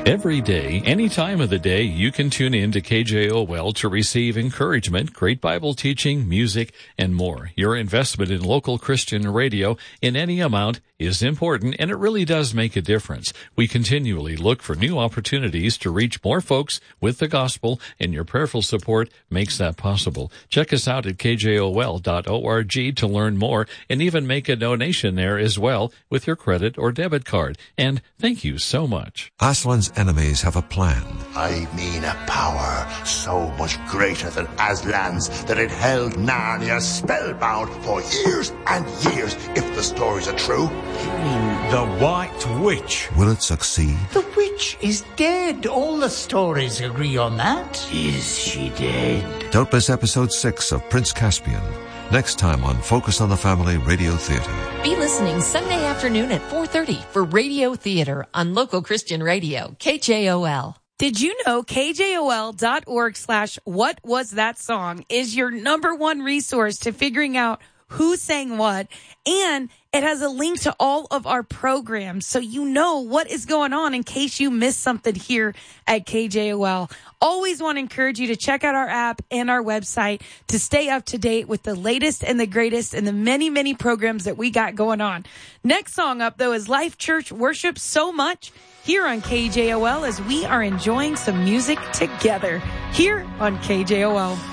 Every day, any time of the day, you can tune in to KJOL to receive encouragement, great Bible teaching, music, and more. Your investment in local Christian radio in any amount is important, and it really does make a difference. We continually look for new opportunities to reach more folks with the gospel, and your prayerful support makes that possible. Check us out at kjol.org to learn more, and even make a donation there as well with your credit or debit card. And thank you so much. Aslan's enemies have a plan. I mean a power so much greater than Aslan's that it held Narnia spellbound for years and years, if the stories are true. You mean the White Witch? Will it succeed? The witch is dead. All the stories agree on that. Is she dead? Don't miss episode 6 of Prince Caspian. Next time on Focus on the Family Radio Theater. Be listening Sunday afternoon at 4:30 for Radio Theater on local Christian radio, KJOL. Did you know KJOL.org/what was that song is your number one resource to figuring out who sang what, and it has a link to all of our programs so you know what is going on in case you missed something here at KJOL. Always want to encourage you to check out our app and our website to stay up to date with the latest and the greatest and the many, many programs that we got going on. Next song up, though, is Life Church Worship So Much here on KJOL as we are enjoying some music together here on KJOL.